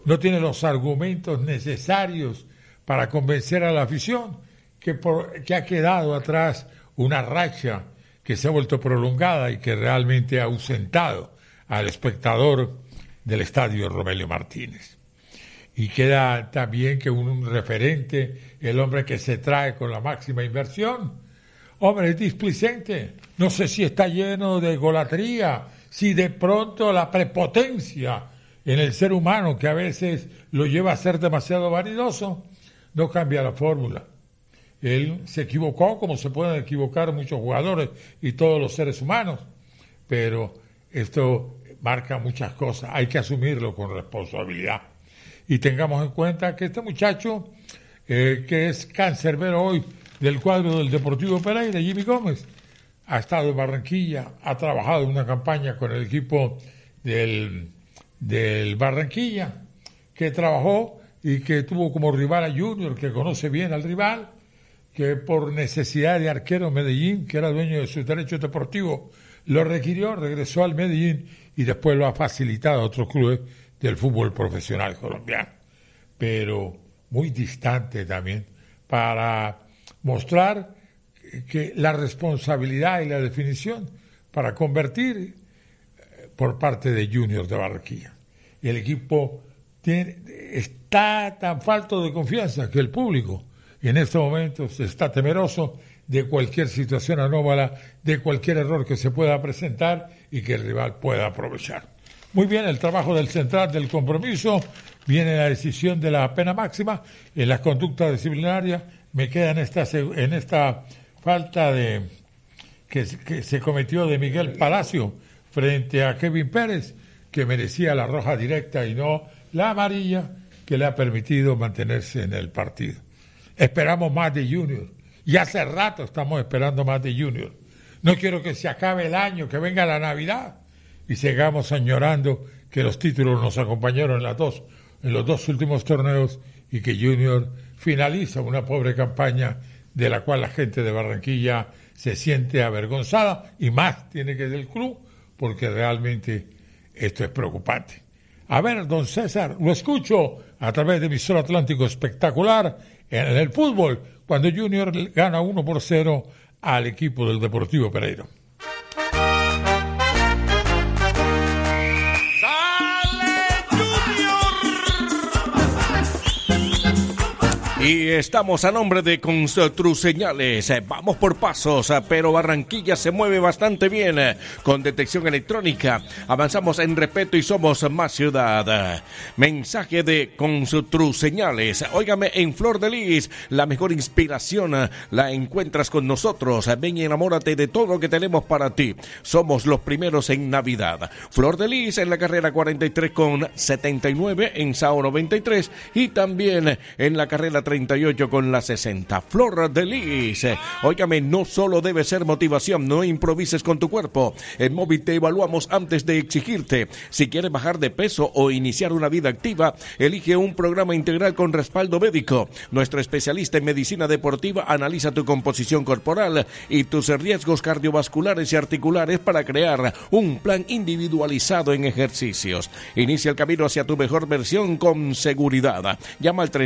no tiene los argumentos necesarios para convencer a la afición, que ha quedado atrás una racha que se ha vuelto prolongada y que realmente ha ausentado al espectador del estadio Romelio Martínez. Y queda también que un referente, el hombre que se trae con la máxima inversión, hombre, es displicente. No sé si está lleno de egolatría, si de pronto la prepotencia en el ser humano, que a veces lo lleva a ser demasiado vanidoso, no cambia la fórmula. Él se equivocó, como se pueden equivocar muchos jugadores y todos los seres humanos, pero esto marca muchas cosas, hay que asumirlo con responsabilidad. Y tengamos en cuenta que este muchacho, que es cancerbero hoy del cuadro del Deportivo Pereira, Jimmy Gómez, ha estado en Barranquilla, ha trabajado en una campaña con el equipo del Barranquilla, que trabajó y que tuvo como rival a Junior, que conoce bien al rival, que por necesidad de arquero Medellín, que era dueño de sus derechos deportivos, lo requirió, regresó al Medellín y después lo ha facilitado a otros clubes del fútbol profesional colombiano. Pero muy distante también, para mostrar que la responsabilidad y la definición para convertir por parte de Junior de Barranquilla. Y el equipo está tan falto de confianza que el público en este momento está temeroso de cualquier situación anómala, de cualquier error que se pueda presentar y que el rival pueda aprovechar. Muy bien, el trabajo del central del compromiso, viene la decisión de la pena máxima en las conductas disciplinarias. Me queda en esta falta que se cometió de Miguel Palacio frente a Kevin Pérez, que merecía la roja directa y no la amarilla, que le ha permitido mantenerse en el partido. Esperamos más de Junior, y hace rato estamos esperando más de Junior. No quiero que se acabe el año, que venga la Navidad y sigamos añorando que los títulos nos acompañaron en los dos últimos torneos y que Junior finaliza una pobre campaña de la cual la gente de Barranquilla se siente avergonzada, y más tiene que del club, porque realmente esto es preocupante. A ver, don César, lo escucho a través de Emisor Atlántico Espectacular en el fútbol, cuando Junior gana 1-0 al equipo del Deportivo Pereira. Y estamos a nombre de Construseñales. Vamos por pasos, pero Barranquilla se mueve bastante bien con detección electrónica. Avanzamos en respeto y somos más ciudad. Mensaje de Construseñales. Óigame, en Flor de Lis, la mejor inspiración la encuentras con nosotros. Ven y enamórate de todo lo que tenemos para ti. Somos los primeros en Navidad. Flor de Lis en la carrera 43 con 79 en Sao 93 y también en la carrera 38 con la 60. Flor de Lis. Óigame, no solo debe ser motivación, no improvises con tu cuerpo. En Móvil te evaluamos antes de exigirte. Si quieres bajar de peso o iniciar una vida activa, elige un programa integral con respaldo médico. Nuestro especialista en medicina deportiva analiza tu composición corporal y tus riesgos cardiovasculares y articulares para crear un plan individualizado en ejercicios. Inicia el camino hacia tu mejor versión con seguridad. Llama al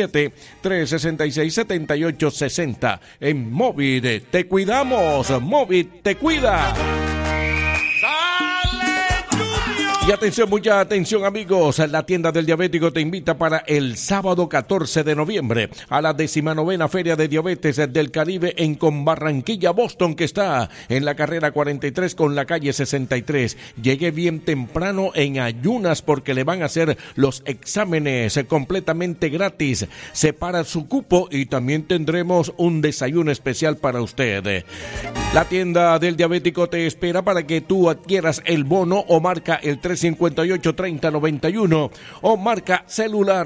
317-366-7860. En Móvil te cuidamos. Móvil te cuida. Y atención, mucha atención, amigos. La tienda del diabético te invita para el sábado 14 de noviembre a la 19ª Feria de Diabetes del Caribe en Barranquilla, Boston, que está en la carrera 43 con la calle 63. Llegue bien temprano en ayunas porque le van a hacer los exámenes completamente gratis. Separa su cupo y también tendremos un desayuno especial para usted. La tienda del diabético te espera para que tú adquieras el bono o marca el 358-3091 o marca celular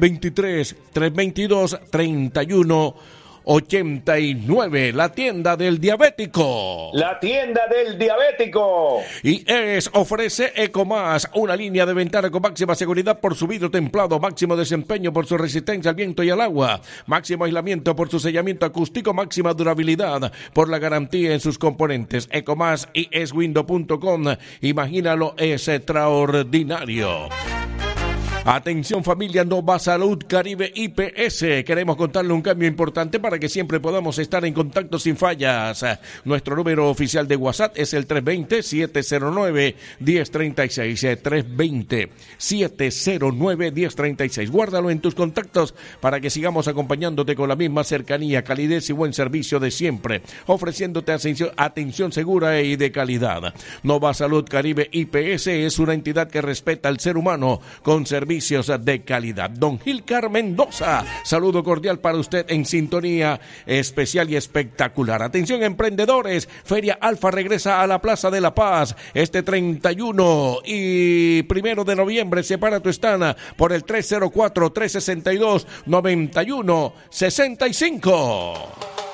323-322-3189. La tienda del diabético. La tienda del diabético. Y ofrece Ecomás, una línea de ventana con máxima seguridad por su vidrio templado, máximo desempeño por su resistencia al viento y al agua, máximo aislamiento por su sellamiento acústico, máxima durabilidad por la garantía en sus componentes. Ecomás y eswindow.com. Imagínalo, es extraordinario. Atención familia, Nova Salud Caribe IPS. Queremos contarle un cambio importante para que siempre podamos estar en contacto sin fallas. Nuestro número oficial de WhatsApp es el 320-709-1036. 320-709-1036. Guárdalo en tus contactos para que sigamos acompañándote con la misma cercanía, calidez y buen servicio de siempre, ofreciéndote atención segura y de calidad. Nova Salud Caribe IPS es una entidad que respeta al ser humano con servicios de calidad. Don Gilcar Mendoza, saludo cordial para usted en sintonía especial y espectacular. Atención emprendedores, Feria Alfa regresa a la Plaza de la Paz este 31 y 1 de noviembre. Separa tu stand por el 304-362-9165.